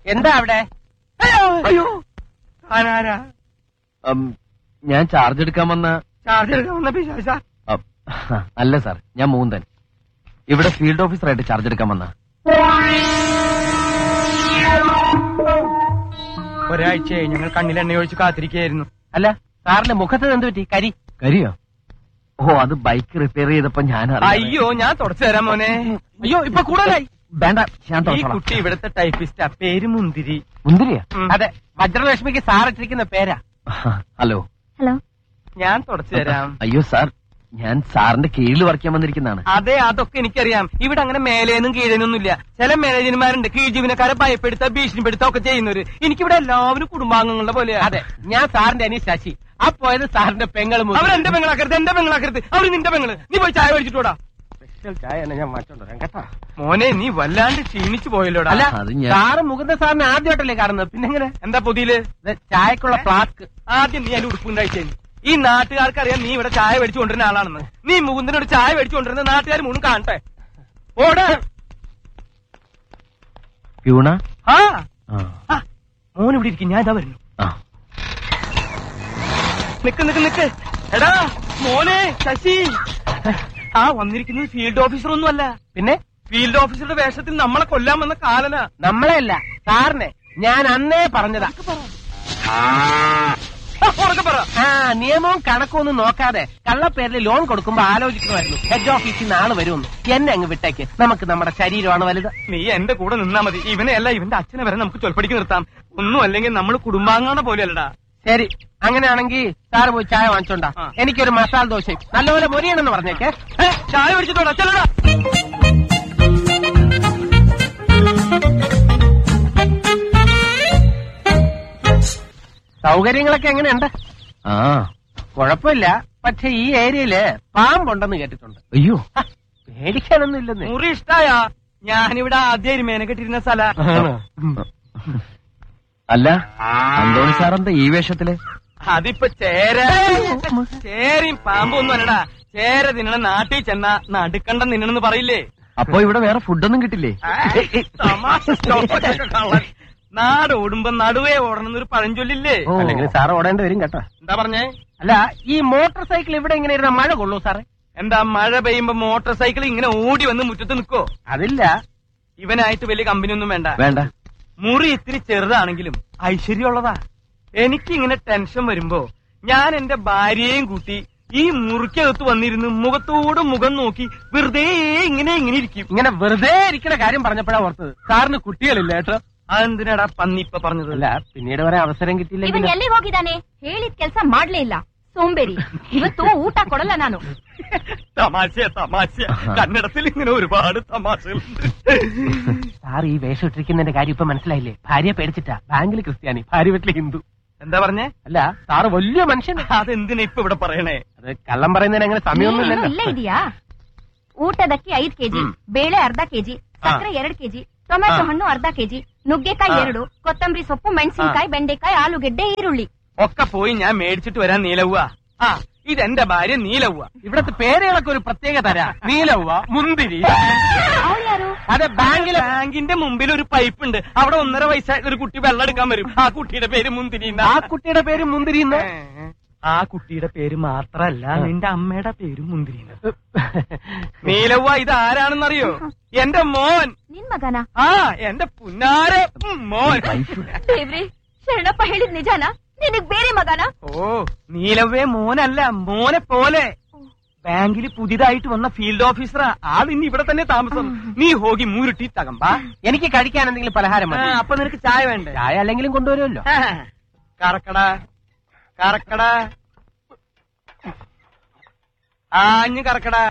എന്താ അവിടെ? അയ്യോ ആരാ? ഞാൻ ചാർജ് എടുക്കാൻ വന്ന പിശാച? അല്ല സാർ, ഞാൻ മൂന്തൻ. ഇവിടെ ഫീൽഡ് ഓഫീസറായിട്ട് ചാർജ് എടുക്കാൻ വന്ന. ഒരാഴ്ചയായി ഞങ്ങൾ കണ്ണിൽ എണ്ണ ഒഴിച്ച് കാത്തിരിക്കുകയായിരുന്നു. അല്ല, സാറിന്റെ മുഖത്ത് എന്ത് പറ്റി? കരിയോ? ഓ, അത് ബൈക്ക് റിപ്പയർ ചെയ്തപ്പോ ഞാൻ അയ്യോ, ഞാൻ തുടച്ചു തരാം മോനെ. അയ്യോ, ഇപ്പൊ കൂടുതലായി. വേണ്ട, ഞാൻ ഈ കുട്ടി ഇവിടുത്തെ ടൈപ്പിസ്റ്റാ. പേര് മുന്തിരി. മുന്തിരിയാ? അതെ, വജ്രലക്ഷ്മിക്ക് സാർ ഇട്ടിരിക്കുന്ന പേരാ. ഹലോ. ഞാൻ തുടച്ചു തരാം. അയ്യോ സാർ, ഞാൻ സാറിന്റെ കീഴിൽ വർക്ക് ചെയ്യാൻ വന്നിരിക്കുന്നതാണ്. അതെ, അതൊക്കെ എനിക്കറിയാം. ഇവിടെ അങ്ങനെ മേലേന്നും കീഴേനൊന്നുമില്ല. ചില മാനേജർമാരുണ്ട് കീഴ് ജീവനക്കാരെ ഭയപ്പെടുത്ത ഭീഷണിപ്പെടുത്ത ഒക്കെ ചെയ്യുന്നവര്. എനിക്കിവിടെ എല്ലാവരും കുടുംബാംഗങ്ങളുടെ പോലെയാ. അതെ, ഞാൻ സാറിന്റെ അനി ശശി. ആ പോയത് സാറിന്റെ പെങ്ങളും. അവരെന്റെ പെങ്ങളാക്കരുത്, എന്റെ പെങ്ങളാക്കരുത്. അവര് നിന്റെ പെങ്ങള്. നീ പോയി ചായ മേടിച്ചിട്ടോടാ. ചായ ഞാൻ മാറ്റോണ്ടോ കേട്ടാ. മോനെ, നീ വല്ലാണ്ട് ക്ഷീണിച്ചു പോയല്ലോടാ. അല്ല, അത് ഞാൻ- സാറ് മുകുന്ദ സാറിനെ ആദ്യമായിട്ടല്ലേ കാണുന്നത്? പിന്നെ എങ്ങനെ? എന്താ പുതിയില്? ചായക്കുള്ള ഫ്ലാസ്ക്. ആദ്യം നീ അതിന്റെ ഉടുപ്പുണ്ടായിട്ടേ. ഈ നാട്ടുകാർക്കറിയാം നീ ഇവിടെ ചായ മേടിച്ചു കൊണ്ടിരുന്ന ആളാണെന്ന്. നീ മുകുന്ദനോട് ചായ മേടിച്ചു കൊണ്ടിരുന്ന നാട്ടുകാർ മുഴുവൻ കാണട്ടെ. ഓട്. പ്യൂണ? ആ മോൻ ഇവിടെ ഇരിക്കും, ഞാൻ ഇതാ വരുന്നു. നിക്ക്. എടാ മോനെ ശശി, ആ വന്നിരിക്കുന്നത് ഫീൽഡ് ഓഫീസർ ഒന്നുമല്ല. പിന്നെ ഫീൽഡ് ഓഫീസറുടെ വേഷത്തിൽ നമ്മളെ കൊല്ലാൻ വന്ന കാലന. നമ്മളെ അല്ല, സാറിനെ. ഞാൻ അന്നേ പറഞ്ഞതാ. നിയമവും കണക്കും ഒന്നും നോക്കാതെ കള്ളപ്പേരിൽ ലോൺ കൊടുക്കുമ്പോ ആലോചിക്കണമായിരുന്നു. ഹെഡ് ഓഫീസിൽ നിന്ന് ആള് വരുമെന്ന്. എന്നെ അങ്ങ് വിട്ടേക്ക്. നമുക്ക് നമ്മുടെ ശരീരമാണ് വലുത്. നീ എന്റെ കൂടെ നിന്നാ മതി. ഇവനെ അല്ല, ഇവന്റെ അച്ഛനെ വരെ നമുക്ക് ചൊൽപ്പടിക്ക് നിർത്താം. ഒന്നും അല്ലെങ്കിൽ നമ്മൾ കുടുംബാംഗങ്ങളുടെ പോലെയല്ലടാ. ശരി, അങ്ങനെയാണെങ്കിൽ സാറ് പോയി ചായ വാങ്ങിച്ചോണ്ടാ. എനിക്കൊരു മസാല ദോശയും നല്ലപോലെ മൊരിയണമെന്ന് പറഞ്ഞേക്കെ. ചായ മേടിച്ചിട്ടോടാ, ചെല്ലടാ. സൗകര്യങ്ങളൊക്കെ എങ്ങനെയുണ്ട്? കുഴപ്പമില്ല. പക്ഷെ ഈ ഏരിയയില് പാമ്പുണ്ടെന്ന് കേട്ടിട്ടുണ്ട്. അയ്യോ, പേടിക്കാനൊന്നും ഇല്ലെന്ന്. മുറി ഇഷ്ടായാ? ഞാനിവിടെ ആദ്യം മേനക്കെട്ടിരുന്ന സ്ഥല. അല്ല, അന്തോണി സാറെന്താ ഈ വേഷത്തില്? അതിപ്പോ ചേരയും പാമ്പൊന്നും അല്ലടാ. ചേര തിന്നണ നാട്ടിൽ ചെന്ന നടുക്കണ്ടം തിന്നണെന്ന് പറയില്ലേ? അപ്പൊ ഇവിടെ വേറെ ഫുഡൊന്നും കിട്ടില്ലേ? തമാശ സ്റ്റോപ്പൊക്കെ കള്ളൻ. നാട് ഓടുമ്പോ നടുവേ ഓടണമെന്നൊരു പഴഞ്ചൊല്ലില്ലേ? അല്ലെങ്കിൽ സാറ് ഓടേണ്ടി വരും കേട്ടോ. എന്താ പറഞ്ഞേ? അല്ല, ഈ മോട്ടോർ സൈക്കിൾ ഇവിടെ ഇങ്ങനെ ഇരുന്ന മഴ കൊള്ളൂ സാറേ? എന്താ, മഴ പെയ്യുമ്പോ മോട്ടോർ സൈക്കിൾ ഇങ്ങനെ ഓടി വന്ന് മുറ്റത്ത് നിൽക്കോ? അതില്ല. ഇവനായിട്ട് വലിയ കമ്പനി ഒന്നും വേണ്ട. മുറി ഇത്തിരി ചെറുതാണെങ്കിലും ഐശ്വര്യമുള്ളതാ. എനിക്കിങ്ങനെ ടെൻഷൻ വരുമ്പോ ഞാൻ എന്റെ ഭാര്യയെയും കൂട്ടി ഈ മുറിക്കകത്ത് വന്നിരുന്ന് മുഖത്തോട് മുഖം നോക്കി വെറുതെ ഇങ്ങനെ ഇരിക്കും. ഇങ്ങനെ വെറുതെ ഇരിക്കുന്ന കാര്യം പറഞ്ഞപ്പോഴാ ഓർത്തത്, സാറിന് കുട്ടികളില്ല കേട്ടോ. അതെന്തിനാടാ പന്നി ഇപ്പൊ പറഞ്ഞത്? അല്ല, പിന്നീട് വരെ അവസരം കിട്ടിയില്ലെങ്കിൽ. ಎಲ್ಲಿ ಹೋಗಿದ್ದಾನೆ? ಹೇಳಿದ ಕೆಲಸ ಮಾಡ್ಲೇ ಇಲ್ಲ. സോംബേരി. ಇವತ್ತು ಊಟ ಕೊಡಲ್ಲ ನಾನು. തമാശ കന്നഡത്തിൽ ഇങ്ങനെ ഒരുപാട് തമാശകളുണ്ട്. സാർ ഈ വേഷം ഇട്ടിരിക്കുന്നതിന്റെ കാര്യം ഇപ്പൊ മനസ്സിലായില്ലേ? ഭാര്യ പേടിച്ചിട്ടാ. ബാങ്കിൽ ക്രിസ്ത്യാനി, ഭാര്യ വീട്ടിൽ ഹിന്ദു. എന്താ പറഞ്ഞേ? അല്ല, സാറ് വലിയ മനുഷ്യൻ. അതെന്തിനാ ഇപ്പൊ ഇവിടെ പറയണേ? അത് കള്ളം പറയുന്നതിന് അങ്ങനെ സമയമൊന്നുമില്ലല്ലോ. ಇಲ್ಲ ಇದೆಯಾ? ಊಟದಕ್ಕೆ 5 kg, ಬೇಳೆ ಅರ್ಧ kg, ಸಕ್ಕರೆ 2 kg, ಟೊಮೆಟೊ ಹಣ್ಣು ಅರ್ಧ kg, ನುಗ್ಗೆಕಾಯಿ 2, ಕೊತ್ತಂಬರಿ ಸೊಪ್ಪು, ಮೆಣಸಿನಕಾಯಿ, ಬೆಂಡೆಕಾಯಿ, ಆಲೂಗೆಡ್ಡೆ, ಈರುಳ್ಳಿ. ഒക്കെ പോയി ഞാൻ മേടിച്ചിട്ട് വരാൻ. നീലവ്വ. ഇതെന്റെ ഭാര്യ നീലവ്വ. ഇവിടത്തെ പേരുകളൊക്കെ ഒരു പ്രത്യേക തരാ. നീലവ്വ, മുന്തിരി. ಅವಳು ಯಾರು? അതെ, ബാങ്കിന്റെ മുമ്പിൽ ഒരു പൈപ്പ് ഉണ്ട്. അവിടെ 1.5 വയസ്സായ ഒരു കുട്ടി വെള്ളം എടുക്കാൻ വരും. ആ കുട്ടിയുടെ പേര് മുന്തിരി. ആ കുട്ടിയുടെ പേര് മുന്തിരി. ആ കുട്ടിയുടെ പേര് മാത്രല്ല, നിന്റെ അമ്മയുടെ പേരും മുന്തിരി. നീലവ്വ, ഇത് ആരാണെന്നറിയോ? എന്റെ മോൻ. ನಿನ್ ಮಗನ? എന്റെ പുന്നാരെ മോൻ. ದೇವ್ರೆ, ಶರಣಪ್ಪ ಹೇಳಿದ್ ನಿಜಾನಾ? ನಿನಗ್ ಬೇರೆ ಮಗನ? ഓ, നീലവ്വേ മോനല്ല, മോനെ പോലെ. ബാങ്കിൽ പുതിയതായിട്ട് വന്ന ഫീൽഡ് ഓഫീസറാ. ആളിന്ന് ഇവിടെ തന്നെ താമസം. നീ ഹോഗി മൂരുട്ടി തകമ്പാ. എനിക്ക് കഴിക്കാൻ എന്തെങ്കിലും പലഹാരം മതി. അപ്പൊ നിനക്ക് ചായ വേണ്ടേ? ചായ അല്ലെങ്കിലും കൊണ്ടുവരുമല്ലോ. കറക്കടാ. ആഞ്ഞ് കറക്കടാ.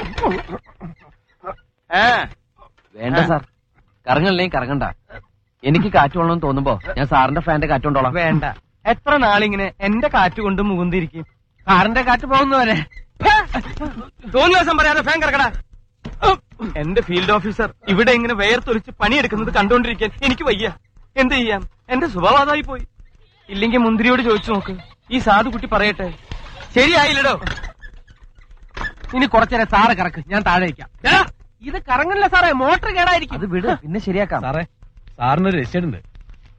വേണ്ട സാർ, കറങ്ങല്ലേ കറങ്ങണ്ട. എനിക്ക് കാറ്റ് കൊള്ളണമെന്ന് തോന്നുമ്പോ ഞാൻ സാറിന്റെ ഫാന്റെ കാറ്റ് കൊണ്ടോളാം. വേണ്ട. എത്ര നാളിങ്ങനെ എന്റെ കാറ്റ് കൊണ്ട് മുകുന്തിരിക്കും? സാറിന്റെ കാറ്റ് പോകുന്നവരെ തോന്നിയ ദിവസം പറയാതെ ഫാൻ കറക്കടാ. എന്റെ ഫീൽഡ് ഓഫീസർ ഇവിടെ ഇങ്ങനെ വേർത്തൊലിച്ച് പണിയെടുക്കുന്നത് കണ്ടോണ്ടിരിക്കാൻ എനിക്ക് വയ്യ. എന്ത് ചെയ്യാം, എന്റെ സ്വഭാവമായി പോയി. ഇല്ലെങ്കിൽ മുന്തിരിയോട് ചോദിച്ചു നോക്ക്. ഈ സാധു കുട്ടി പറയട്ടെ. ശരിയായില്ലടോ. ഇനി കുറച്ചേരെ സാറ് കറക്ക്, ഞാൻ താഴെ വയ്ക്കാം. ഇത് കറങ്ങണില്ല സാറേ, മോട്ടർ കേടായിരിക്കും. അത് വിട്, പിന്നെ ശരിയാക്കാം. സാറേ, സാറിനൊരു രജിസ്റ്റർ ഉണ്ട്.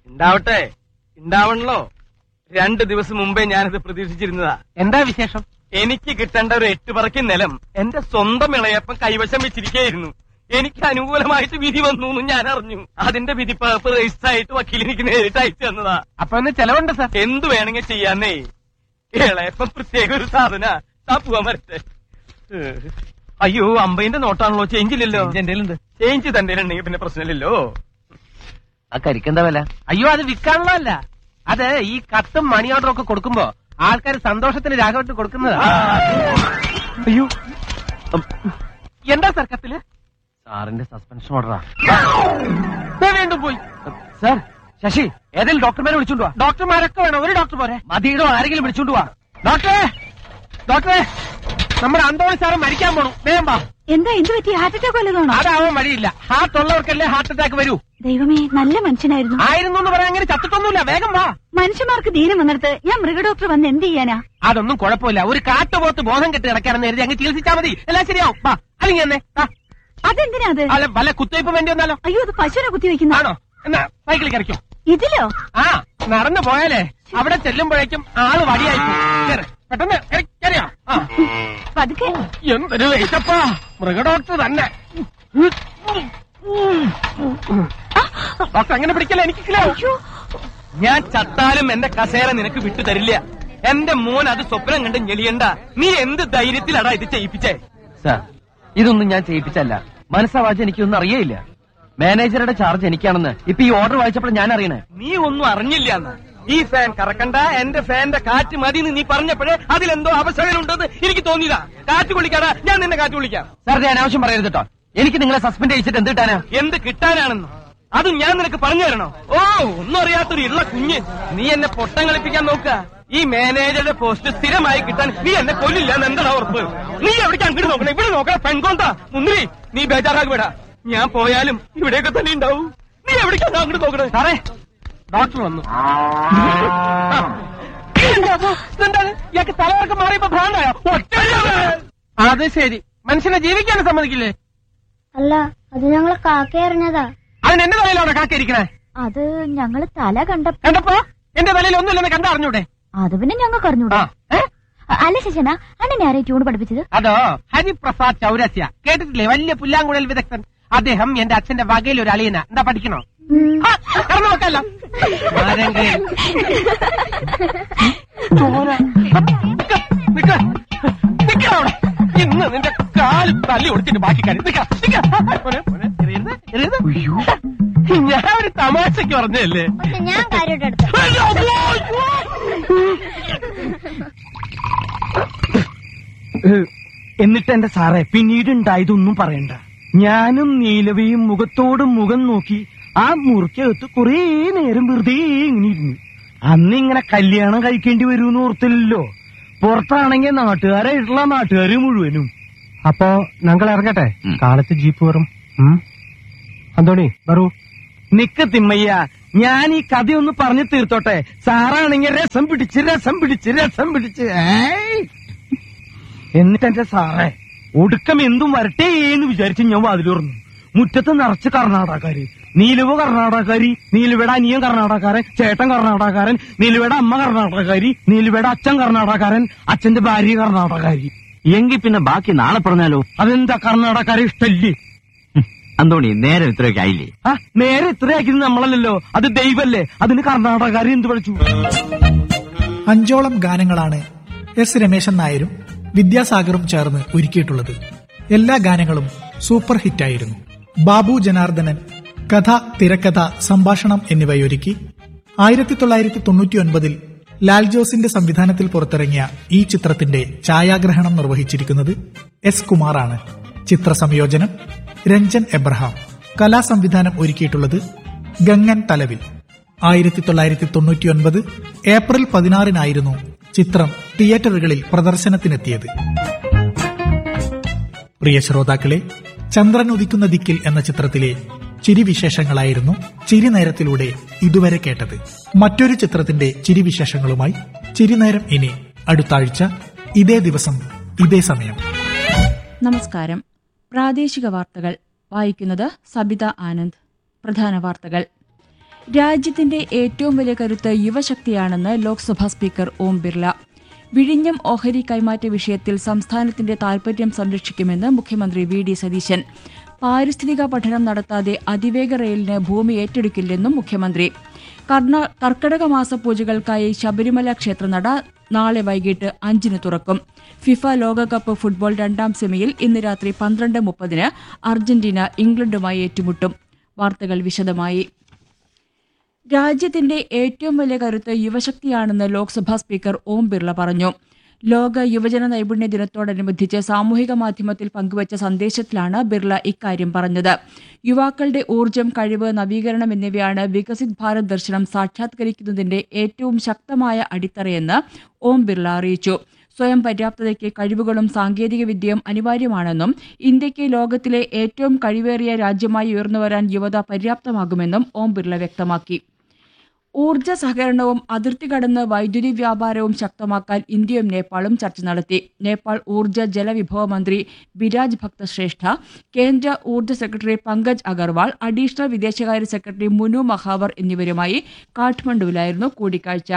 ഉണ്ടാവട്ടെ, ഉണ്ടാവണല്ലോ. 2 ദിവസം മുമ്പേ ഞാനിത് പ്രതീക്ഷിച്ചിരുന്നതാ. എന്താ വിശേഷം? എനിക്ക് കിട്ടേണ്ട ഒരു 8 പറക്കി നിലം എന്റെ സ്വന്തം ഇളയപ്പം കൈവശം വെച്ചിരിക്കുകയായിരുന്നു. എനിക്ക് അനുകൂലമായിട്ട് വിധി വന്നു എന്ന് ഞാൻ അറിഞ്ഞു. അതിന്റെ വിധിപ്പകർപ്പ് രജിസ്റ്റർ ആയിട്ട് വക്കീലിനിക്ക് നേരിട്ട് അയച്ചു തന്നതാ. അപ്പൊ ഒന്ന് ചെലവുണ്ട് സാർ. എന്തു വേണമെങ്കിൽ ചെയ്യാന്നേ. ഇളയപ്പം പ്രത്യേക ഒരു സാധന. പോവാൻ വരട്ടെ. അയ്യോ, 50ന്റെ നോട്ടാണല്ലോ, ചേഞ്ച് ഇല്ലല്ലോ. ചേഞ്ച് തന്റെ ഉണ്ടെങ്കിൽ പിന്നെ പ്രശ്നമില്ലല്ലോ. ആ കരിക്കെന്താ വില? അയ്യോ, അത് വിൽക്കാനുള്ളതല്ല. അത് ഈ കത്തും മണി ഓർഡറും ഒക്കെ കൊടുക്കുമ്പോ ആൾക്കാർ സന്തോഷത്തിന് രാഘവത്തിന് കൊടുക്കുന്നതാ. അയ്യോ, എന്താ സാർ കത്തില്? സാറിന്റെ സസ്പെൻഷൻ ഓർഡറാ. വീണ്ടും പോയി. സാർ, ശശി ഏതെങ്കിലും ഡോക്ടർമാരെ വിളിച്ചോണ്ട് വാ. ഡോക്ടർമാരൊക്കെ വേണം, ഒരു ഡോക്ടർ പോരെ? മതിയിടോ, ആരെങ്കിലും വിളിച്ചോണ്ട് വാ. ഡോക്ടറെ, ഡോക്ടറെ, നമ്മുടെ അന്തോണി സാറ് മരിക്കാൻ പോണു, വേഗം വാ. എന്താ എന്ത് പറ്റി? Heart attack വല്ലതാണോ? അതാവാൻ വഴിയില്ല. ഹാർട്ട് ഉള്ളവർക്കല്ലേ ഹാർട്ട് അറ്റാക്ക് വരൂ. ദൈവമേ, നല്ല മനുഷ്യനായിരുന്നു. ആയിരുന്നു എന്ന് പറയാൻ അങ്ങനെ ചത്തിട്ടൊന്നുമില്ല, വേഗം വാ. മനുഷ്യന്മാർക്ക് ധീരം വന്നിടത്ത് ഞാൻ മൃഗഡോക്ടർ വന്ന് എന്ത് ചെയ്യാനാ? അതൊന്നും കുഴപ്പമില്ല. ഒരു കാട്ടുപോത്ത് ബോധം കെട്ടി കിടക്കാണെന്ന് കരുതി അങ്ങ് ചികിത്സിച്ചാൽ മതി, എല്ലാം ശരിയാവും. വാ, അല്ലെങ്കിൽ എന്നെ അതെന്തിനാ അത്? അല്ല, വല്ല കുത്തിവയ്പ്പ് വേണ്ടി വന്നാലോ? അയ്യോ, അത് പശുവിനെ കുത്തിവെക്കുന്ന ആണോ? എന്നാ സൈക്കിളിൽ കറിക്കോ. ഇതിലോ? ആ, നടന്നു പോയാലേ അവിടെ ചെല്ലുമ്പോഴേക്കും ആള് വടിയായി പോകും. പെട്ടെന്ന് കയറിയോ? പതുക്കെ. എന്തൊരു വെയിറ്റപ്പാ, മൃഗഡോക്ടർ തന്നെ. ഡോക്ടർ അങ്ങനെ പിടിക്കല, എനിക്ക് ഞാൻ ചത്താലും എന്റെ കസേര നിനക്ക് വിട്ടു തരില്ല. എന്റെ മോൻ അത് സ്വപ്നം കണ്ട് ഞെളിയണ്ട. നീ എന്ത് ധൈര്യത്തിലാടാ ഇത് ചെയ്യിപ്പിച്ചേ? സാർ, ഇതൊന്നും ഞാൻ ചെയ്യിപ്പിച്ചല്ല. മനസ്സാവാച്ച് എനിക്കൊന്നും അറിയയില്ല. മാനേജറുടെ ചാർജ് എനിക്കാണെന്ന് ഇപ്പൊ ഈ ഓർഡർ വായിച്ചപ്പോൾ ഞാൻ അറിയണേ. നീ ഒന്നും അറിഞ്ഞില്ല എന്ന്. ഈ ഫാൻ കറക്കണ്ട, എന്റെ ഫാന്റെ കാറ്റ് മതി എന്ന് നീ പറഞ്ഞപ്പോഴേ അതിലെന്തോ അവസരമുണ്ടെന്ന് എനിക്ക് തോന്നിയതാ. കാറ്റ് വിളിക്കാടാ, ഞാൻ നിന്നെ കാറ്റ് വിളിക്കാം. സാർ, ഞാൻ അനാവശ്യം പറയരുത് കേട്ടോ. എനിക്ക് നിങ്ങളെ സസ്പെൻഡ് ചെയ്യിച്ചിട്ട് എന്ത് കിട്ടാനാ? എന്ത് കിട്ടാനാണെന്നോ? അതും ഞാൻ നിനക്ക് പറഞ്ഞു തരണോ? ഓ, ഒന്നും അറിയാത്തൊരു ഇള്ള കുഞ്ഞ്. നീ എന്നെ പൊട്ടം കളിപ്പിക്കാൻ നോക്ക. ഈ മാനേജറുടെ പോസ്റ്റ് സ്ഥിരമായി കിട്ടാൻ നീ എന്നെ കൊല്ലില്ല എന്ന് എന്താണ് ഉറപ്പ്? നീ എവിടേക്ക് അങ്ങോട്ട് നോക്കണേ? ഇവിടെ നോക്കണ പെൺകോന്താ മുന്തിരി. നീ ബേജാറാക്കി വിടാ. ഞാൻ പോയാലും ഇവിടെയൊക്കെ തന്നെ ഉണ്ടാവും. നീ എവിടേക്കാണ് അങ്ങോട്ട് നോക്കണേ? സാറേ, ഡോക്ടർ വന്നു. എന്താണ് ഇയാൾക്ക് തലവർക്ക് മാറിയപ്പോ ഭ്രാന്തായോ? അത് ശരി, മനുഷ്യനെ ജീവിക്കാൻ സമ്മതിക്കില്ലേ? അല്ല, അത് ഞങ്ങളെ കാക്ക എറിഞ്ഞതാ. അതിന് എന്റെ തലയിലാണ് കാക്കയിരിക്കണേ. അത് ഞങ്ങള് തല കണ്ടപ്പോ എന്റെ തലയിൽ ഒന്നുമില്ലെന്ന് കണ്ടറിഞ്ഞൂടെ? അത് പിന്നെ ഞങ്ങൾക്ക് അറിഞ്ഞൂടാ. അല്ല ശശന, അണ്ണനെ ആരെ ട്യൂൺ പഠിപ്പിച്ചത്? അതോ, ഹരിപ്രസാദ് ചൗരസ്യ കേട്ടിട്ടില്ലേ? വലിയ പുല്ലാങ്കുഴൽ വിദഗ്ധൻ. അദ്ദേഹം എന്റെ അച്ഛന്റെ വകയിൽ ഒരു അളിയന. എന്താ പഠിക്കണോ? കടന്നു നോക്കല്ലോ. ഇന്ന് നിന്റെ കാല് തല്ലി ഒടിച്ചിട്ട് ബാക്കി കാര്യം. ഞാൻ ഒരു തമാശക്ക് പറഞ്ഞല്ലേ. പക്ഷെ ഞാൻ കാര്യമായിട്ട് എന്നിട്ട് എന്റെ സാറേ, പിന്നീട് ഉണ്ടായതൊന്നും പറയണ്ട. ഞാനും നീലവയും മുഖത്തോട് മുഖം നോക്കി ആ മുറിക്കകത്ത് കുറേ നേരം വെറുതെ ഇങ്ങനെ ഇരുന്നു. അന്നിങ്ങനെ കല്യാണം കഴിക്കേണ്ടി വരുമെന്ന് ഓർത്തില്ലല്ലോ. പുറത്താണെങ്കിൽ നാട്ടുകാരായിട്ടുള്ള നാട്ടുകാര് മുഴുവനും. അപ്പോ ഞങ്ങൾ ഇറങ്ങട്ടെ, കാലത്ത് ജീപ്പ് വരും. അന്തോണി വരൂ. നിക്ക് തിമ്മയ്യ, ഞാൻ ഈ കഥയൊന്ന് പറഞ്ഞു തീർത്തോട്ടെ. സാറാണെങ്കിൽ രസം പിടിച്ച് എന്നിട്ട് എന്റെ സാറേ, ഒടുക്കം എന്തും വരട്ടെ എന്ന് വിചാരിച്ച് ഞാൻ വാതിൽ തുറന്നു. മുറ്റത്ത് നിറച്ച് കർണാടകക്കാര്. നീലുവ കർണാടകക്കാരി, നീലുവയുടെ അനിയൻ കർണാടകക്കാരൻ, ചേട്ടൻ കർണാടകക്കാരൻ, നീലുവയുടെ അമ്മ കർണാടകക്കാരി, നീലുവയുടെ അച്ഛൻ കർണാടകക്കാരൻ, അച്ഛന്റെ ഭാര്യ കർണാടകക്കാരി. എങ്കിൽ പിന്നെ ബാക്കി നാളെ പറഞ്ഞാലോ? അതെന്താ കർണാടകക്കാരെ ഇഷ്ടല്ലേ? അന്തോണി, നേരെ ഇത്രയൊക്കെ ആയില്ലേ? നേരെ ഇത്രയാക്കിയത് നമ്മളല്ലല്ലോ, അത് ദൈവല്ലേ. അതിന് കർണാടകക്കാരെ എന്ത് പഠിച്ചു? 5ഓളം ഗാനങ്ങളാണ് എസ് രമേശൻ നായരും വിദ്യാസാഗറും ചേർന്ന് ഒരുക്കിയിട്ടുള്ളത്. എല്ലാ ഗാനങ്ങളും സൂപ്പർ ഹിറ്റായിരുന്നു. ബാബു ജനാർദ്ദനൻ കഥ, തിരക്കഥ, സംഭാഷണം എന്നിവയൊരുക്കി 1999 ലാൽ ജോസിന്റെ സംവിധാനത്തിൽ പുറത്തിറങ്ങിയ ഈ ചിത്രത്തിന്റെ ഛായാഗ്രഹണം നിർവഹിച്ചിരിക്കുന്നത് എസ് കുമാറാണ്. ചിത്രസംയോജനം രഞ്ജൻ എബ്രഹാം. കലാസംവിധാനം ഒരുക്കിയിട്ടുള്ളത് ഗംഗൻ തലവിൽ. 1999 ഏപ്രിൽ 16 ചിത്രം തിയേറ്ററുകളിൽ പ്രദർശനത്തിനെത്തിയത്. പ്രിയ ശ്രോതാക്കളെ, ചന്ദ്രൻ ഉദിക്കുന്ന ദിക്കിൽ എന്ന ചിത്രത്തിലെ ചിരിവിശേഷങ്ങളായിരുന്നു ചിരിനേരത്തിലൂടെ ഇതുവരെ കേട്ടത്. മറ്റൊരു ചിത്രത്തിന്റെ ചിരിവിശേഷങ്ങളുമായി ചിരിനേരം ഇനി അടുത്ത ആഴ്ച ഇതേ ദിവസം ഇതേ സമയം. നമസ്കാരം. പ്രാദേശിക വാർത്തകൾ വായിക്കുന്നത് സബിത ആനന്ദ്. പ്രധാന വാർത്തകൾ. രാജ്യത്തിന്റെ ഏറ്റവും വലിയ കരുത്ത് യുവശക്തിയാണെന്ന് ലോക്സഭാ സ്പീക്കർ ഓം ബിർല. വിഴിഞ്ഞം ഓഹരി കൈമാറ്റ വിഷയത്തിൽ സംസ്ഥാനത്തിന്റെ താൽപര്യം സംരക്ഷിക്കുമെന്ന് മുഖ്യമന്ത്രി വി.ഡി. സതീശൻ. പാരിസ്ഥിതിക പഠനം നടത്താതെ അതിവേഗ റെയിലിന് ഭൂമി ഏറ്റെടുക്കില്ലെന്നും മുഖ്യമന്ത്രി. കർക്കടക മാസ പൂജകൾക്കായി ശബരിമല ക്ഷേത്രനട നാളെ വൈകിട്ട് 5-ന് തുറക്കും. ഫിഫ ലോകകപ്പ് ഫുട്ബോൾ 2ാം സെമിയിൽ ഇന്ന് രാത്രി 12:30 അർജന്റീന ഇംഗ്ലണ്ടുമായി ഏറ്റുമുട്ടും. വാർത്തകൾ വിശദമായി. രാജ്യത്തിന്റെ ഏറ്റവും വലിയ കരുത്ത് യുവശക്തിയാണെന്ന് ലോക്സഭാ സ്പീക്കർ ഓം ബിർള പറഞ്ഞു. ലോക യുവജന നൈപുണ്യ ദിനത്തോടനുബന്ധിച്ച് സാമൂഹിക മാധ്യമത്തിൽ പങ്കുവച്ച സന്ദേശത്തിലാണ് ബിർള ഇക്കാര്യം പറഞ്ഞത്. യുവാക്കളുടെ ഊർജ്ജം, കഴിവ്, നവീകരണം എന്നിവയാണ് വികസിത് ഭാരത് ദർശനം സാക്ഷാത്കരിക്കുന്നതിന്റെ ഏറ്റവും ശക്തമായ അടിത്തറയെന്ന് ഓം ബിർള അറിയിച്ചു. സ്വയം പര്യാപ്തതയ്ക്ക് കഴിവുകളും സാങ്കേതികവിദ്യയും അനിവാര്യമാണെന്നും ഇന്ത്യയ്ക്ക് ലോകത്തിലെ ഏറ്റവും കഴിവേറിയ രാജ്യമായി ഉയർന്നുവരാൻ യുവത പര്യാപ്തമാകുമെന്നും ഓം ബിർള വ്യക്തമാക്കി. ഊർജ്ജ സഹകരണവും അതിർത്തി കടന്ന് വൈദ്യുതി വ്യാപാരവും ശക്തമാക്കാൻ ഇന്ത്യയും നേപ്പാളും ചർച്ച നടത്തി. നേപ്പാൾ ഊർജ്ജ ജലവിഭവ മന്ത്രി ബിരാജ് ഭക്ത ശ്രേഷ്ഠ, കേന്ദ്ര ഊർജ്ജ സെക്രട്ടറി പങ്കജ് അഗർവാൾ, അഡീഷണൽ വിദേശകാര്യ സെക്രട്ടറി മുനു മഹാവർ എന്നിവരുമായി കാഠ്മണ്ഡുവിലായിരുന്നു കൂടിക്കാഴ്ച.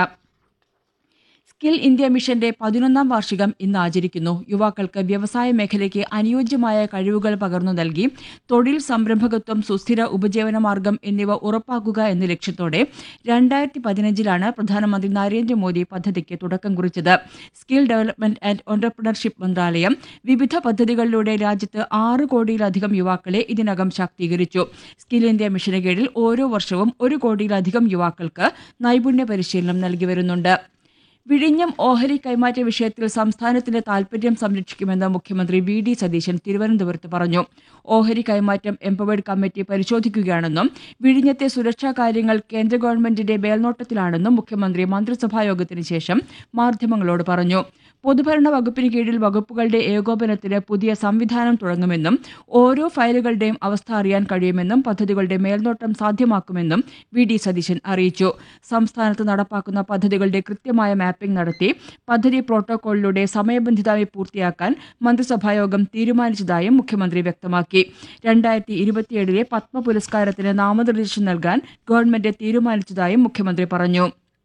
സ്കിൽ ഇന്ത്യ മിഷന്റെ 11ാം വാർഷികം ഇന്ന് ആചരിക്കുന്നു. യുവാക്കൾക്ക് വ്യവസായ മേഖലയ്ക്ക് അനുയോജ്യമായ കഴിവുകൾ പകർന്നു നൽകി തൊഴിൽ സംരംഭകത്വം, സുസ്ഥിര ഉപജീവനമാർഗം എന്നിവ ഉറപ്പാക്കുക എന്ന ലക്ഷ്യത്തോടെ 2015 പ്രധാനമന്ത്രി നരേന്ദ്രമോദി പദ്ധതിക്ക് തുടക്കം കുറിച്ചത്. സ്കിൽ ഡെവലപ്മെന്റ് ആൻഡ് എന്റർപ്രണർഷിപ്പ് മന്ത്രാലയം വിവിധ പദ്ധതികളിലൂടെ രാജ്യത്ത് 6 കോടിയിലധികം യുവാക്കളെ ഇതിനകം ശാക്തീകരിച്ചു. സ്കിൽ ഇന്ത്യ മിഷന് കീഴിൽ ഓരോ വർഷവും 1 കോടിയിലധികം യുവാക്കൾക്ക് നൈപുണ്യ പരിശീലനം നൽകി വരുന്നുണ്ട്. വിഴിഞ്ഞം ഓഹരി കൈമാറ്റ വിഷയത്തിൽ സംസ്ഥാനത്തിന്റെ താൽപര്യം സംരക്ഷിക്കുമെന്ന് മുഖ്യമന്ത്രി വി.ഡി. സതീശൻ തിരുവനന്തപുരത്ത് പറഞ്ഞു. ഓഹരി കൈമാറ്റം എംപവേർഡ് കമ്മിറ്റി പരിശോധിക്കുകയാണെന്നും വിഴിഞ്ഞത്തെ സുരക്ഷാ കാര്യങ്ങൾ കേന്ദ്ര ഗവൺമെന്റിന്റെ മേൽനോട്ടത്തിലാണെന്നും മുഖ്യമന്ത്രി മന്ത്രിസഭായോഗത്തിന് ശേഷം മാധ്യമങ്ങളോട് പറഞ്ഞു. പൊതുഭരണ വകുപ്പിന് കീഴിൽ വകുപ്പുകളുടെ ഏകോപനത്തിന് പുതിയ സംവിധാനം തുടങ്ങുമെന്നും ഓരോ ഫയലുകളുടെയും അവസ്ഥ അറിയാൻ കഴിയുമെന്നും പദ്ധതികളുടെ മേൽനോട്ടം സാധ്യമാക്കുമെന്നും വി.ഡി. സതീശൻ അറിയിച്ചു. സംസ്ഥാനത്ത് നടപ്പാക്കുന്ന പദ്ധതികളുടെ കൃത്യമായ മാപ്പിംഗ് നടത്തി പദ്ധതി പ്രോട്ടോകോളിലൂടെ സമയബന്ധിതമായി പൂർത്തിയാക്കാൻ മന്ത്രിസഭായോഗം തീരുമാനിച്ചതായും മുഖ്യമന്ത്രി വ്യക്തമാക്കി. 2027 പത്മ പുരസ്കാരത്തിന് നാമനിർദ്ദേശം നൽകാൻ ഗവൺമെന്റ് തീരുമാനിച്ചതായും മുഖ്യമന്ത്രി പറഞ്ഞു.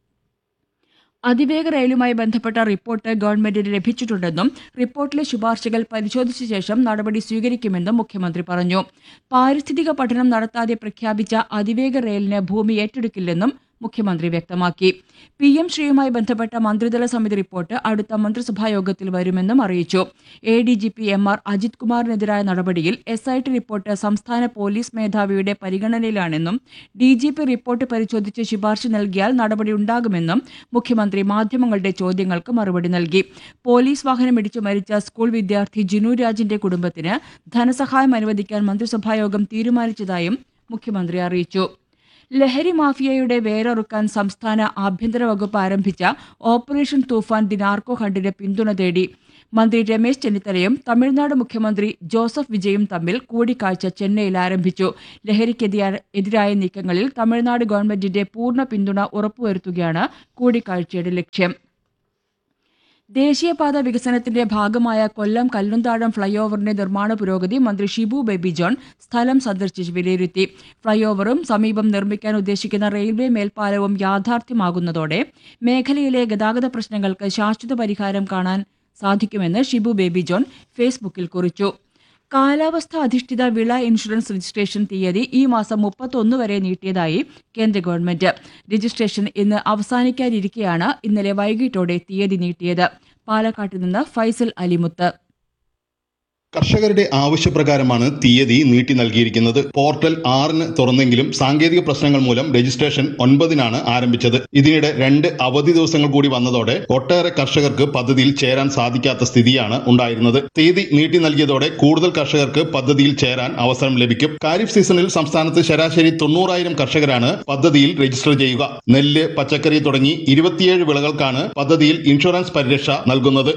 അതിവേഗ റെയിലുമായി ബന്ധപ്പെട്ട റിപ്പോർട്ട് ഗവൺമെന്റിന് ലഭിച്ചിട്ടുണ്ടെന്നും റിപ്പോർട്ടിലെ ശുപാർശകൾ പരിശോധിച്ച ശേഷം നടപടി സ്വീകരിക്കുമെന്നും മുഖ്യമന്ത്രി പറഞ്ഞു. പാരിസ്ഥിതിക പഠനം നടത്താതെ പ്രഖ്യാപിച്ച അതിവേഗ റെയിലിന് ഭൂമി ഏറ്റെടുക്കില്ലെന്നും മുഖ്യമന്ത്രി വ്യക്തമാക്കി. PM ശ്രീയുമായി ബന്ധപ്പെട്ട മന്ത്രിതല സമിതി റിപ്പോർട്ട് അടുത്ത മന്ത്രിസഭായോഗത്തിൽ വരുമെന്നും അറിയിച്ചു. ADGP MR അജിത് കുമാറിനെതിരായ നടപടിയിൽ SIT റിപ്പോർട്ട് സംസ്ഥാന പോലീസ് മേധാവിയുടെ പരിഗണനയിലാണെന്നും DGP റിപ്പോർട്ട് പരിശോധിച്ച് ശുപാർശ നൽകിയാൽ നടപടിയുണ്ടാകുമെന്നും മുഖ്യമന്ത്രി മാധ്യമങ്ങളുടെ ചോദ്യങ്ങൾക്ക് മറുപടി നൽകി. പോലീസ് വാഹനമിടിച്ച് മരിച്ച സ്കൂൾ വിദ്യാർത്ഥി ജിനു രാജിന്റെ കുടുംബത്തിന് ധനസഹായം അനുവദിക്കാൻ മന്ത്രിസഭായോഗം തീരുമാനിച്ചതായും മുഖ്യമന്ത്രി അറിയിച്ചു. ലഹരി മാഫിയയുടെ വേരറുക്കാൻ സംസ്ഥാന ആഭ്യന്തര വകുപ്പ് ആരംഭിച്ച ഓപ്പറേഷൻ തൂഫാൻ ദി നാർക്കോ ഹണ്ടിന് പിന്തുണ തേടി മന്ത്രി രമേശ് ചെന്നിത്തലയും തമിഴ്നാട് മുഖ്യമന്ത്രി ജോസഫ് വിജയും തമ്മിൽ കൂടിക്കാഴ്ച ചെന്നൈയിൽ ആരംഭിച്ചു. ലഹരിക്കെതിരായ നീക്കങ്ങളിൽ തമിഴ്നാട് ഗവൺമെന്റിന്റെ പൂർണ്ണ പിന്തുണ ഉറപ്പുവരുത്തുകയാണ് കൂടിക്കാഴ്ചയുടെ ലക്ഷ്യം. ദേശീയപാത വികസനത്തിന്റെ ഭാഗമായ കൊല്ലം കല്ലുംതാഴം ഫ്ളൈഓവറിന്റെ നിർമ്മാണ പുരോഗതി മന്ത്രി ഷിബു ബേബി ജോൺ സ്ഥലം സന്ദർശിച്ച് വിലയിരുത്തി. ഫ്ളൈഓവറും സമീപം നിർമ്മിക്കാൻ ഉദ്ദേശിക്കുന്ന റെയിൽവേ മേൽപ്പാലവും യാഥാർത്ഥ്യമാകുന്നതോടെ മേഖലയിലെ ഗതാഗത പ്രശ്നങ്ങൾക്ക് ശാശ്വത പരിഹാരം കാണാൻ സാധിക്കുമെന്ന് ഷിബു ബേബി ജോൺ ഫേസ്ബുക്കിൽ കുറിച്ചു. കാലാവസ്ഥ അധിഷ്ഠിത വിള ഇൻഷുറൻസ് രജിസ്ട്രേഷൻ തീയതി ഈ മാസം 31 വരെ നീട്ടിയതായി കേന്ദ്ര ഗവൺമെന്റ്. രജിസ്ട്രേഷൻ ഇന്ന് അവസാനിക്കാനിരിക്കെയാണ് ഇന്നലെ വൈകിട്ടോടെ തീയതി നീട്ടിയത്. പാലക്കാട്ട് നിന്ന് ഫൈസൽ അലിമുത്ത്. കർഷകരുടെ ആവശ്യപ്രകാരമാണ് തീയതി നീട്ടി നൽകിയിരിക്കുന്നത്. പോർട്ടൽ 6-ന് തുറന്നെങ്കിലും സാങ്കേതിക പ്രശ്നങ്ങൾ മൂലം രജിസ്ട്രേഷൻ 9-നാണ് ആരംഭിച്ചത്. ഇതിനിടെ 2 അവധി ദിവസങ്ങൾ കൂടി വന്നതോടെ ഒട്ടേറെ കർഷകർക്ക് പദ്ധതിയിൽ ചേരാൻ സാധിക്കാത്ത സ്ഥിതിയാണ് ഉണ്ടായിരുന്നത്. തീയതി നീട്ടി നൽകിയതോടെ കൂടുതൽ കർഷകർക്ക് പദ്ധതിയിൽ ചേരാൻ അവസരം ലഭിക്കും. ഖാരിഫ് സീസണിൽ സംസ്ഥാനത്ത് ശരാശരി 90,000 കർഷകരാണ് പദ്ധതിയിൽ രജിസ്റ്റർ ചെയ്യുക. നെല്ല്, പച്ചക്കറി തുടങ്ങി 27 വിളകൾക്കാണ് പദ്ധതിയിൽ ഇൻഷുറൻസ് പരിരക്ഷ നൽകുന്നത്.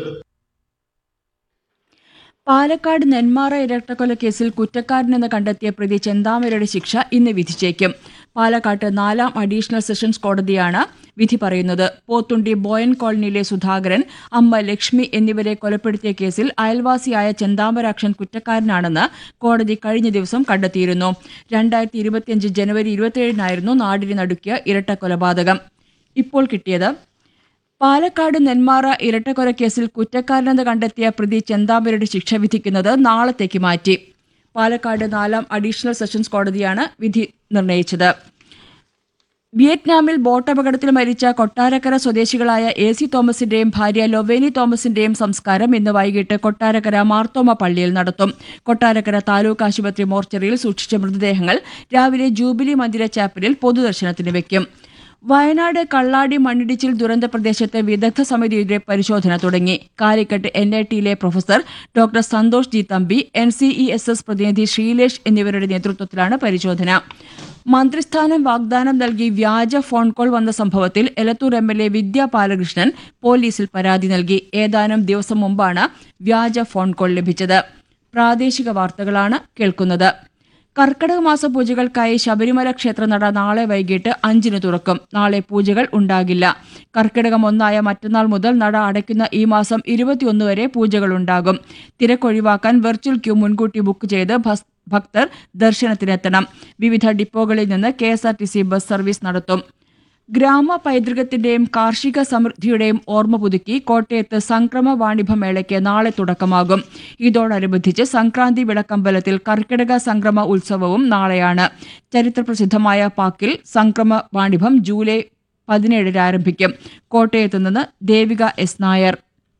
പാലക്കാട് നെന്മാറ ഇരട്ടക്കൊലക്കേസിൽ കുറ്റക്കാരനെന്ന് കണ്ടെത്തിയ പ്രതി ചെന്താമരയുടെ ശിക്ഷ ഇന്ന് വിധിച്ചേക്കും. പാലക്കാട്ട് 4ാം അഡീഷണൽ സെഷൻസ് കോടതിയാണ് വിധി പറയുന്നത്. പോത്തുണ്ടി ബോയൻ കോളനിയിലെ സുധാകരൻ, അമ്മ ലക്ഷ്മി എന്നിവരെ കൊലപ്പെടുത്തിയ കേസിൽ അയൽവാസിയായ ചെന്താമരാക്ഷൻ കുറ്റക്കാരനാണെന്ന് കോടതി കഴിഞ്ഞ ദിവസം കണ്ടെത്തിയിരുന്നു. 2025 ജനുവരി 27-നായിരുന്നു നാടിനെ നടുക്കിയ ഇരട്ടക്കൊലപാതകം. ഇപ്പോൾ കിട്ടിയത്: പാലക്കാട് നെന്മാറ ഇരട്ടക്കൊലക്കേസിൽ കുറ്റക്കാരനെന്ന് കണ്ടെത്തിയ പ്രതി ചെന്താമരയുടെ ശിക്ഷ വിധിക്കുന്നത് നാളത്തേക്ക് മാറ്റി. പാലക്കാട് 4ാം അഡീഷണൽ സെഷൻസ് കോടതിയാണ് വിധി നിർണയിച്ചത്. വിയറ്റ്നാമിൽ ബോട്ടപകടത്തിൽ മരിച്ച കൊട്ടാരക്കര സ്വദേശികളായ AC തോമസിന്റെയും ഭാര്യ ലൊവേനി തോമസിന്റെയും സംസ്കാരം ഇന്ന് വൈകിട്ട് കൊട്ടാരക്കര മാർത്തോമ പള്ളിയിൽ നടത്തും. കൊട്ടാരക്കര താലൂക്ക് ആശുപത്രി മോർച്ചറിയിൽ സൂക്ഷിച്ച മൃതദേഹങ്ങൾ രാവിലെ ജൂബിലി മന്ദിര ചാപ്പലിൽ പൊതുദർശനത്തിന് വയ്ക്കും. വയനാട് കള്ളാടി മണ്ണിടിച്ചിൽ ദുരന്ത പ്രദേശത്ത് വിദഗ്ധ സമിതിയുടെ പരിശോധന തുടങ്ങി. Calicut NITയിലെ professor doctor Santhosh G Thampi, NCESS പ്രതിനിധി ശ്രീലേഷ് എന്നിവരുടെ നേതൃത്വത്തിലാണ് പരിശോധന. മന്ത്രിസ്ഥാനം വാഗ്ദാനം നൽകി വ്യാജ ഫോൺ കോൾ വന്ന സംഭവത്തിൽ എലത്തൂർ MLA വിദ്യാ ബാലകൃഷ്ണൻ പോലീസിൽ പരാതി നൽകി. ഏതാനും ദിവസം മുമ്പാണ് വ്യാജ ഫോൺ കോൾ ലഭിച്ചത്. പ്രാദേശിക വാർത്തകളാണ് കേൾക്കുന്നത്. കർക്കിടക മാസ പൂജകൾക്കായി ശബരിമല ക്ഷേത്രനട നാളെ വൈകിട്ട് 5-ന് തുറക്കും. നാളെ പൂജകൾ ഉണ്ടാകില്ല. കർക്കിടകം 1 മറ്റന്നാൾ മുതൽ നട അടയ്ക്കുന്ന ഈ മാസം 21 വരെ പൂജകളുണ്ടാകും. തിരക്കൊഴിവാക്കാൻ വെർച്വൽ ക്യൂ മുൻകൂട്ടി ബുക്ക് ചെയ്ത് ഭക്തർ ദർശനത്തിനെത്തണം. വിവിധ ഡിപ്പോകളിൽ നിന്ന് KSRTC ബസ് സർവീസ് നടത്തും. ഗ്രാമ പൈതൃകത്തിന്റെയും കാർഷിക സമൃദ്ധിയുടെയും ഓർമ്മ പുതുക്കി കോട്ടയത്ത് സംക്രമ വാണിഭമേളയ്ക്ക് നാളെ തുടക്കമാകും. ഇതോടനുബന്ധിച്ച് സംക്രാന്തി വിളക്കമ്പലത്തിൽ കർക്കിടക സംക്രമ ഉത്സവവും നാളെയാണ്. ചരിത്രപ്രസിദ്ധമായ പാക്കിൽ സംക്രമ വാണിഭം ജൂലൈ 17-ന് ആരംഭിക്കും. കോട്ടയത്ത് നിന്ന് ദേവിക S. നായർ.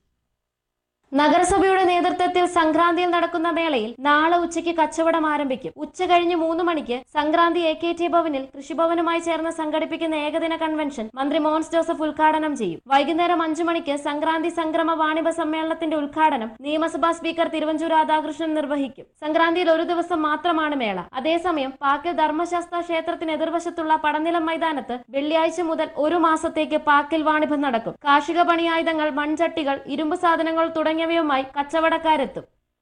നഗരസഭയുടെ നേതൃത്വത്തിൽ സംക്രാന്തിയിൽ നടക്കുന്ന മേളയിൽ നാളെ ഉച്ചയ്ക്ക് കച്ചവടം ആരംഭിക്കും. ഉച്ച കഴിഞ്ഞ് 3 മണിക്ക് സംക്രാന്തി AKT ഭവനിൽ കൃഷിഭവനുമായി ചേർന്ന് സംഘടിപ്പിക്കുന്ന ഏകദിന കൺവെൻഷൻ മന്ത്രി മോൻസ് ജോസഫ് ഉദ്ഘാടനം ചെയ്യും. വൈകുന്നേരം 5 മണിക്ക് സംക്രാന്തി സംക്രമ വാണിഭ സമ്മേളനത്തിന്റെ ഉദ്ഘാടനം നിയമസഭാ സ്പീക്കർ തിരുവഞ്ചൂർ രാധാകൃഷ്ണൻ നിർവഹിക്കും. സംക്രാന്തിയിൽ ഒരു ദിവസം മാത്രമാണ് മേള. അതേസമയം പാക്കിൽ ധർമ്മശാസ്ത്ര ക്ഷേത്രത്തിന് എതിർവശത്തുള്ള പടനിലം മൈതാനത്ത് വെള്ളിയാഴ്ച മുതൽ 1 മാസത്തേക്ക് പാക്കിൽ വാണിഭം നടക്കും. കാർഷിക പണിയായുധങ്ങൾ, മൺചട്ടികൾ, ഇരുമ്പ് സാധനങ്ങൾ തുടങ്ങിയവയുമായി കച്ചവടക്കാരെത്തും.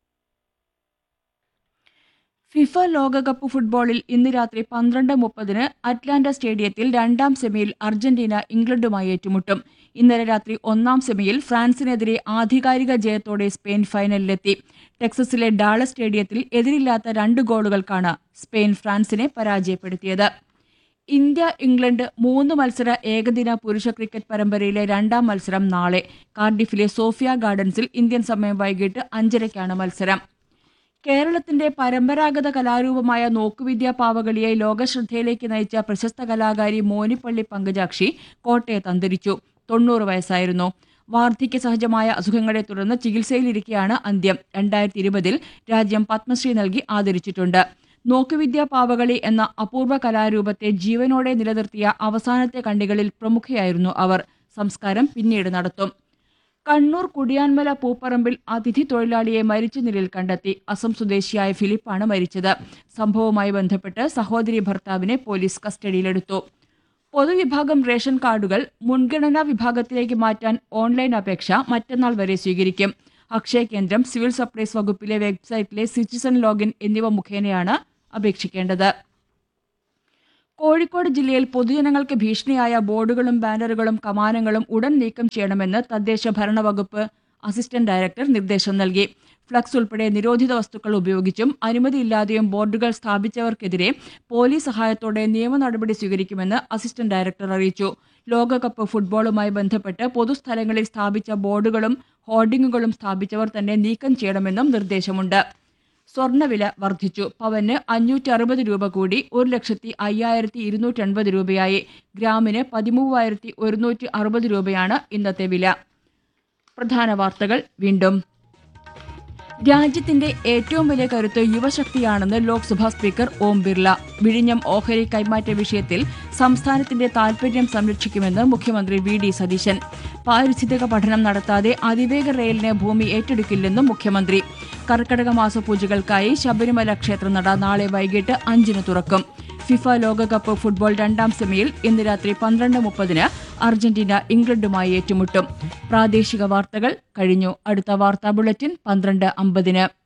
ഫിഫ ലോകകപ്പ് ഫുട്ബോളിൽ ഇന്ന് രാത്രി 12:30-ന് അറ്റ്ലാന്റ സ്റ്റേഡിയത്തിൽ 2ാം സെമിയിൽ അർജന്റീന ഇംഗ്ലണ്ടുമായി ഏറ്റുമുട്ടും. ഇന്നലെ രാത്രി 1ാം സെമിയിൽ ഫ്രാൻസിനെതിരെ ആധികാരിക ജയത്തോടെ സ്പെയിൻ ഫൈനലിലെത്തി. ടെക്സസിലെ ഡാളസ് സ്റ്റേഡിയത്തിൽ എതിരില്ലാത്ത 2 ഗോളുകൾക്കാണ് സ്പെയിൻ ഫ്രാൻസിനെ പരാജയപ്പെടുത്തിയത്. ഇന്ത്യ-ഇംഗ്ലണ്ട് 3 മത്സര ഏകദിന പുരുഷ ക്രിക്കറ്റ് പരമ്പരയിലെ 2ാം മത്സരം നാളെ. കാർഡിഫിലെ സോഫിയ ഗാർഡൻസിൽ ഇന്ത്യൻ സമയം വൈകിട്ട് 5:30-ക്കാണ് മത്സരം. കേരളത്തിന്റെ പരമ്പരാഗത കലാരൂപമായ നോക്കുവിദ്യ പാവകളിയെ ലോകശ്രദ്ധയിലേക്ക് നയിച്ച പ്രശസ്ത കലാകാരി മോനിപ്പള്ളി പങ്കജാക്ഷി കോട്ടയത്ത് അന്തരിച്ചു. 90 വയസ്സായിരുന്നു. വാർദ്ധക്യ സഹജമായ അസുഖങ്ങളെ തുടർന്ന് ചികിത്സയിലിരിക്കെയാണ് അന്ത്യം. 2020-ൽ രാജ്യം പത്മശ്രീ നൽകി ആദരിച്ചിട്ടുണ്ട്. നോക്കുവിദ്യ പാവകളി എന്ന അപൂർവ കലാരൂപത്തെ ജീവനോടെ നിലനിർത്തിയ അവസാനത്തെ കണ്ണികളിൽ പ്രമുഖയായിരുന്നു അവർ. സംസ്കാരം പിന്നീട് നടത്തും. കണ്ണൂർ കുടിയാൻമല പൂപ്പറമ്പിൽ അതിഥി തൊഴിലാളിയെ മരിച്ച നിലയിൽ കണ്ടെത്തി. അസം സ്വദേശിയായ ഫിലിപ്പാണ് മരിച്ചത്. സംഭവവുമായി ബന്ധപ്പെട്ട് സഹോദരി ഭർത്താവിനെ പോലീസ് കസ്റ്റഡിയിലെടുത്തു. പൊതുവിഭാഗം റേഷൻ കാർഡുകൾ മുൻഗണനാ വിഭാഗത്തിലേക്ക് മാറ്റാൻ ഓൺലൈൻ അപേക്ഷ മറ്റന്നാൾ വരെ സ്വീകരിക്കും. അക്ഷയ കേന്ദ്രം, സിവിൽ സപ്ലൈസ് വകുപ്പിലെ വെബ്സൈറ്റിലെ സിറ്റിസൺ ലോഗിൻ എന്നിവ മുഖേനയാണ് അപേക്ഷിക്കേണ്ടത്. കോഴിക്കോട് ജില്ലയിൽ പൊതുജനങ്ങൾക്ക് ഭീഷണിയായ ബോർഡുകളും ബാനറുകളും കമാനങ്ങളും ഉടൻ നീക്കം ചെയ്യണമെന്ന് തദ്ദേശ ഭരണ വകുപ്പ് അസിസ്റ്റന്റ് ഡയറക്ടർ നിർദ്ദേശം നൽകി. ഫ്ലക്സ് ഉൾപ്പെടെ നിരോധിത വസ്തുക്കൾ ഉപയോഗിച്ചും അനുമതിയില്ലാതെയും ബോർഡുകൾ സ്ഥാപിച്ചവർക്കെതിരെ പോലീസ് സഹായത്തോടെ നിയമ നടപടി സ്വീകരിക്കുമെന്ന് അസിസ്റ്റന്റ് ഡയറക്ടർ അറിയിച്ചു. ലോകകപ്പ് ഫുട്ബോളുമായി ബന്ധപ്പെട്ട് പൊതുസ്ഥലങ്ങളിൽ സ്ഥാപിച്ച ബോർഡുകളും ഹോർഡിംഗുകളും സ്ഥാപിച്ചവർ തന്നെ നീക്കം ചെയ്യണമെന്നും നിർദ്ദേശമുണ്ട്. സ്വർണ്ണവില വർദ്ധിച്ചു. പവന് 560 രൂപ കൂടി 1,05,280 രൂപയായി. ഗ്രാമിന് 13,160 രൂപയാണ് ഇന്നത്തെ വില. പ്രധാന വാർത്തകൾ വീണ്ടും. രാജ്യത്തിന്റെ ഏറ്റവും വലിയ കരുത്ത് യുവശക്തിയാണെന്ന് ലോക്സഭാ സ്പീക്കർ ഓം ബിർള. വിഴിഞ്ഞം ഓഹരി കൈമാറ്റ വിഷയത്തിൽ സംസ്ഥാനത്തിന്റെ താൽപര്യം സംരക്ഷിക്കുമെന്ന് മുഖ്യമന്ത്രി VD സതീശൻ. പാരിസ്ഥിതിക പഠനം നടത്താതെ അതിവേഗ റെയിലിന് ഭൂമി ഏറ്റെടുക്കില്ലെന്നും മുഖ്യമന്ത്രി. കർക്കിടക മാസ പൂജകൾക്കായി ശബരിമല ക്ഷേത്രനട നാളെ വൈകിട്ട് 5-ന് തുറക്കും. ഫിഫ ലോകകപ്പ് ഫുട്ബോൾ 2ാം സെമിയിൽ ഇന്ന് രാത്രി 12:30-ന് അർജന്റീന ഇംഗ്ലണ്ടുമായി ഏറ്റുമുട്ടും. പ്രാദേശിക വാർത്തകൾ കഴിഞ്ഞു. അടുത്ത വാർത്താ ബുള്ളറ്റിൻ 12:50-ന്.